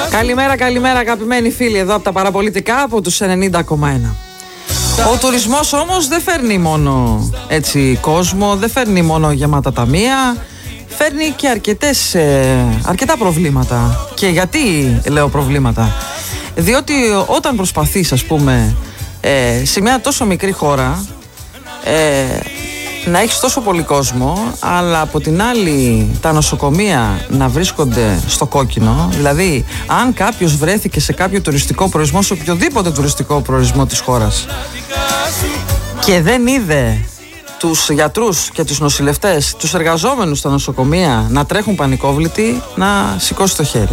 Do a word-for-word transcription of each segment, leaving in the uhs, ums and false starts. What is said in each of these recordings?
Καλημέρα, καλημέρα αγαπημένοι φίλοι εδώ από τα παραπολιτικά από τους ενενήντα κόμμα ένα. Ο τουρισμός όμως δεν φέρνει μόνο έτσι κόσμο, δεν φέρνει μόνο γεμάτα ταμεία, φέρνει και αρκετές, ε, αρκετά προβλήματα. Και γιατί λέω προβλήματα? Διότι όταν προσπαθείς, ας πούμε, ε, σε μια τόσο μικρή χώρα ε, να έχεις τόσο πολύ κόσμο, αλλά από την άλλη τα νοσοκομεία να βρίσκονται στο κόκκινο, δηλαδή αν κάποιος βρέθηκε σε κάποιο τουριστικό προορισμό, σε οποιοδήποτε τουριστικό προορισμό της χώρας και δεν είδε τους γιατρούς και τους νοσηλευτές, τους εργαζόμενους στα νοσοκομεία να τρέχουν πανικόβλητοι, να σηκώσει το χέρι.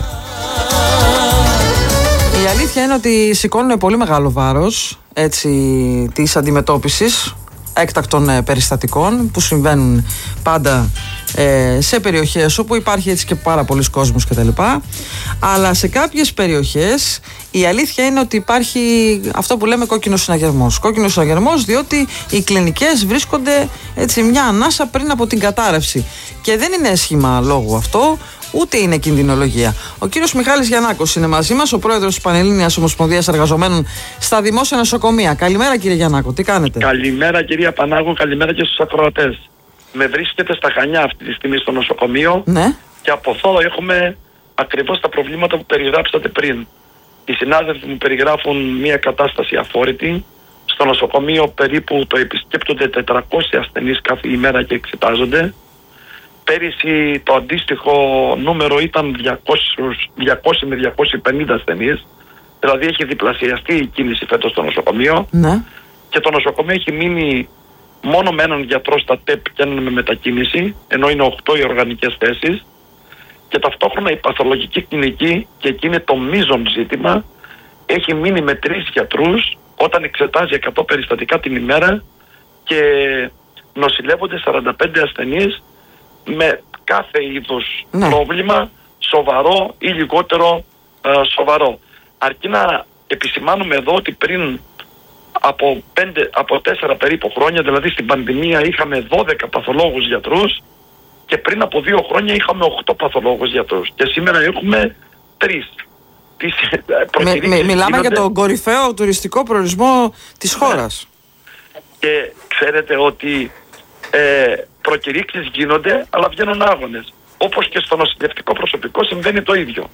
Η αλήθεια είναι ότι σηκώνουν πολύ μεγάλο βάρος έτσι, της αντιμετώπισης έκτακτων ε, περιστατικών που συμβαίνουν πάντα ε, σε περιοχές όπου υπάρχει έτσι και πάρα πολλοί κόσμος κτλ. Αλλά σε κάποιες περιοχές η αλήθεια είναι ότι υπάρχει αυτό που λέμε κόκκινος συναγερμός. Κόκκινος συναγερμός διότι οι κλινικές βρίσκονται έτσι μια ανάσα πριν από την κατάρρευση. Και δεν είναι έσχημα λόγου αυτό, ούτε είναι κινδυνολογία. Ο κύριος Μιχάλης Γιαννάκος είναι μαζί μας, ο πρόεδρος της Πανελλήνιας Ομοσπονδίας Εργαζομένων στα Δημόσια Νοσοκομεία. Καλημέρα κύριε Γιαννάκο, τι κάνετε? Καλημέρα κυρία Πανάγου, καλημέρα και στους ακροατές. Με βρίσκεται στα Χανιά αυτή τη στιγμή στο νοσοκομείο, ναι. Και από εδώ έχουμε ακριβώς τα προβλήματα που περιγράψατε πριν. Οι συνάδελφοι μου περιγράφουν μια κατάσταση αφόρητη. Στο νοσοκομείο περίπου το επισκέπτονται τετρακόσιοι ασθενείς κάθε ημέρα και εξετάζονται. Πέρυσι το αντίστοιχο νούμερο ήταν διακόσιοι με διακόσιοι πενήντα ασθενείς. Δηλαδή έχει διπλασιαστεί η κίνηση φέτος στο νοσοκομείο. Ναι. Και το νοσοκομείο έχει μείνει μόνο με έναν γιατρό στα ΤΕΠ και έναν με μετακίνηση, ενώ είναι οκτώ οι οργανικές θέσεις. Και ταυτόχρονα η παθολογική κλινική, και εκεί είναι το μείζον ζήτημα, έχει μείνει με τρεις γιατρούς όταν εξετάζει εκατό περιστατικά την ημέρα και νοσηλεύονται σαράντα πέντε ασθενείς με κάθε είδους ναι. πρόβλημα, σοβαρό ή λιγότερο ε, σοβαρό. Αρκεί να επισημάνουμε εδώ ότι πριν από, πέντε, από τέσσερα περίπου χρόνια, δηλαδή στην πανδημία, είχαμε δώδεκα παθολόγους γιατρούς και πριν από δύο χρόνια είχαμε οκτώ παθολόγους γιατρούς και σήμερα έχουμε τρεις. Τις, με, με, μιλάμε γίνονται... για τον κορυφαίο τουριστικό προορισμό της χώρας. Και ξέρετε ότι ε, προκηρύξεις γίνονται, αλλά βγαίνουν άγονες. Όπως και στο νοσηλευτικό προσωπικό συμβαίνει το ίδιο.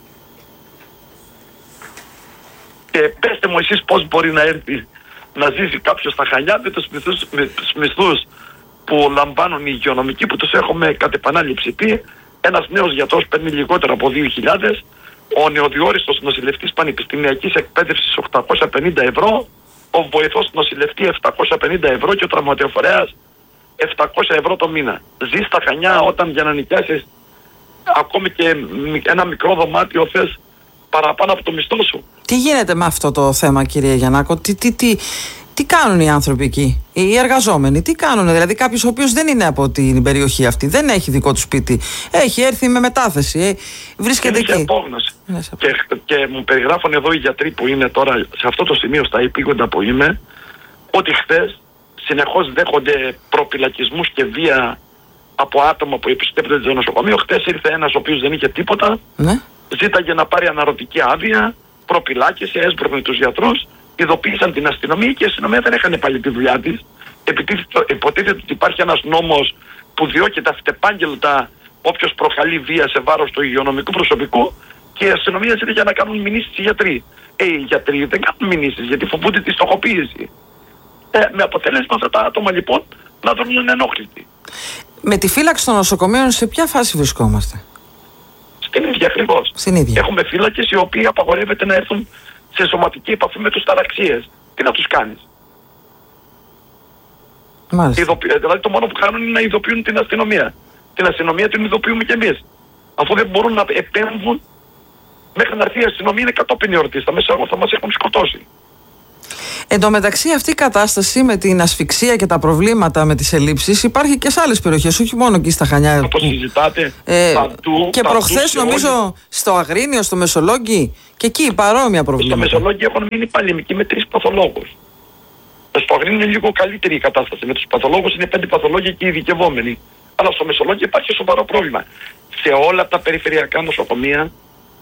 Και πέστε μου εσείς πώς μπορεί να έρθει να ζήσει κάποιος στα Χανιά με τους μισθούς, με τους μισθούς που λαμβάνουν οι υγειονομικοί, που τους έχουμε κατ' επανάληψη πει. Ένας νέος γιατρός παίρνει λιγότερο από δύο χιλιάδες, ο νεοδιόριστος νοσηλευτής πανεπιστημιακής εκπαίδευσης οκτακόσια πενήντα ευρώ, ο βοηθός νοσηλευτή επτακόσια πενήντα ευρώ και ο τραυματιοφορέας επτακόσια ευρώ το μήνα. Ζει στα Χανιά όταν για να νοικιάσεις ακόμη και ένα μικρό δωμάτιο θες παραπάνω από το μισθό σου. Τι γίνεται με αυτό το θέμα κύριε Γιαννάκο? Τι, τι, τι, τι κάνουν οι άνθρωποι εκεί, οι εργαζόμενοι, τι κάνουν? Δηλαδή κάποιος ο οποίος δεν είναι από την περιοχή αυτή, δεν έχει δικό του σπίτι, έχει έρθει με μετάθεση, ε, βρίσκεται εκεί. Απόγνωση. Και, και μου περιγράφουν εδώ οι γιατροί που είναι τώρα σε αυτό το σημείο στα επίγοντα που είμαι, ότι χθες συνεχώς δέχονται προπυλακισμούς και βία από άτομα που επισκέπτονται το νοσοκομείο. Χθες ήρθε ένας ο οποίος δεν είχε τίποτα, ναι. Ζήταγε να πάρει αναρωτική άδεια, προπυλάκηση, έσπρωχνε τους γιατρούς, ειδοποίησαν την αστυνομία και η αστυνομία δεν έκανε πάλι τη δουλειά της. Υποτίθεται ότι υπάρχει ένας νόμος που διώκει τα αυτεπάγγελτα όποιος προκαλεί βία σε βάρος του υγειονομικού προσωπικού και η αστυνομία ζήτησε για να κάνουν μηνύσεις οι γιατροί. Ε, οι γιατροί δεν κάνουν μηνύσεις γιατί φοβούνται τη στοχοποίηση. Ε, με αποτέλεσμα αυτά τα άτομα λοιπόν να δουν ενόχλητοι. Με τη φύλαξη των νοσοκομείων σε ποια φάση βρισκόμαστε? Στην ίδια ακριβώς. Έχουμε φύλακες οι οποίοι απαγορεύεται να έρθουν σε σωματική επαφή με τους ταραξίες. Τι να τους κάνεις? Ειδοποιη... Δηλαδή το μόνο που κάνουν είναι να ειδοποιούν την αστυνομία. Την αστυνομία την ειδοποιούμε κι εμείς. Αφού δεν μπορούν να επέμβουν μέχρι να έρθει η αστυνομία, είναι κατόπιν εορτής. Θα, θα μας έχουν σκοτώσει. Εν τω μεταξύ αυτή η κατάσταση με την ασφυξία και τα προβλήματα με τις ελλείψεις υπάρχει και σε άλλες περιοχές, όχι μόνο εκεί στα Χανιά. Να το συζητάτε ε, παντού. Και προχθές νομίζω όλοι. Στο Αγρίνιο, στο Μεσολόγγι και εκεί παρόμοια προβλήματα. Στο Μεσολόγγι έχουν μείνει παλαιμικοί με τρεις παθολόγους. Στο Αγρίνιο είναι λίγο καλύτερη η κατάσταση. Με τους παθολόγους είναι πέντε παθολόγοι και ειδικευόμενοι. Αλλά στο Μεσολόγγι υπάρχει σοβαρό πρόβλημα. Σε όλα τα περιφερειακά νοσοκομεία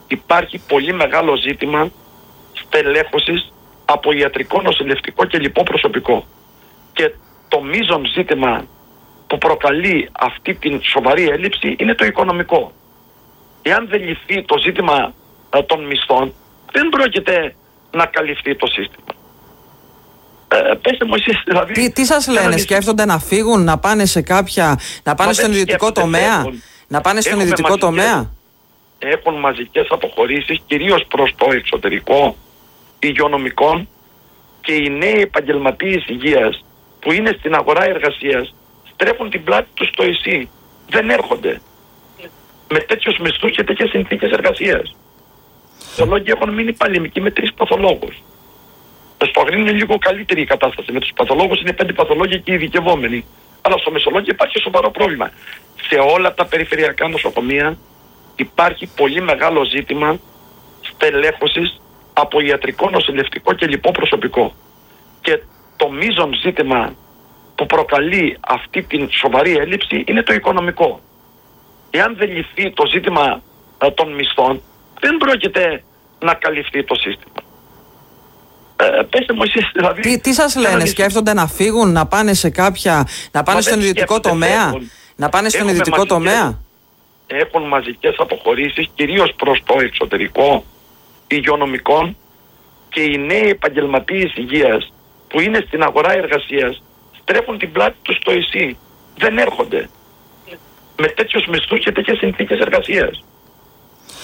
υπάρχει πολύ μεγάλο ζήτημα στελέχωσης από ιατρικό, νοσηλευτικό και λοιπό προσωπικό. Και το μείζον ζήτημα που προκαλεί αυτή την σοβαρή έλλειψη είναι το οικονομικό. Εάν δεν λυθεί το ζήτημα ε, των μισθών, δεν πρόκειται να καλυφθεί το σύστημα. Ε, πέστε μου εσείς, δηλαδή... Τι, τι σας λένε, να... σκέφτονται να φύγουν, να πάνε σε κάποια... να πάνε Μα στον ιδιωτικό τομέα, έχουν, να πάνε στον ιδιωτικό μαζικές, τομέα. Έχουν μαζικές αποχωρήσεις, κυρίως προς το εξωτερικό, υγειονομικών, και οι νέοι επαγγελματίες υγείας που είναι στην αγορά εργασίας στρέφουν την πλάτη τους στο ΕΣΥ. Δεν έρχονται με τέτοιους μισθούς και τέτοιες συνθήκες εργασίας. Οι παθολόγοι έχουν μείνει παλαιμικοί με τρεις παθολόγους. Στο Αγρίνιο είναι λίγο καλύτερη η κατάσταση. Με τους παθολόγους είναι πέντε παθολόγοι και ειδικευόμενοι. Αλλά στο Μεσολόγγιο υπάρχει σοβαρό πρόβλημα. Σε όλα τα περιφερειακά νοσοκομεία υπάρχει πολύ μεγάλο ζήτημα στελέχωσης από ιατρικό, νοσηλευτικό και λοιπό προσωπικό. Και το μείζον ζήτημα που προκαλεί αυτή την σοβαρή έλλειψη είναι το οικονομικό. Εάν δεν λυθεί το ζήτημα ε, των μισθών, δεν πρόκειται να καλυφθεί το σύστημα. Ε, πέστε μου εσείς, δηλαδή... Τι, τι σας λένε, να... σκέφτονται να φύγουν, να πάνε σε κάποια... να πάνε Μα στον ιδιωτικό τομέα, έχουν, να πάνε στον ιδιωτικό μαζικές, τομέα. Έχουν μαζικές αποχωρήσεις, κυρίως προς το εξωτερικό, υγειονομικών, και οι νέοι επαγγελματίες υγείας που είναι στην αγορά εργασίας στρέφουν την πλάτη τους στο ΕΣΥ. Δεν έρχονται με τέτοιους μισθούς και τέτοιες συνθήκες εργασίας.